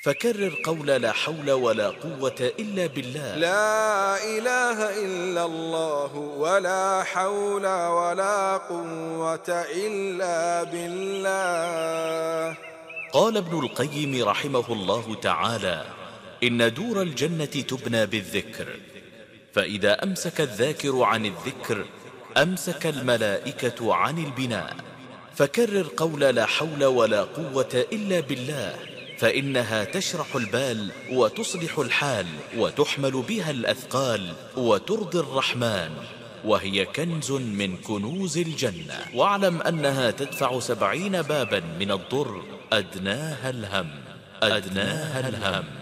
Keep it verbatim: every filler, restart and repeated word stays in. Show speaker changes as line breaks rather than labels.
فكرر قول لا حول ولا قوة إلا بالله.
لا إله إلا الله ولا حول ولا قوة إلا بالله.
قال ابن القيم رحمه الله تعالى: إن دور الجنة تبنى بالذكر، فإذا أمسك الذاكر عن الذكر أمسك الملائكة عن البناء. فكرر قول لا حول ولا قوة إلا بالله، فإنها تشرح البال وتصلح الحال وتحمل بها الأثقال وترضي الرحمن، وهي كنز من كنوز الجنة. واعلم أنها تدفع سبعين بابا من الضر أدناها الهم أدناها الهم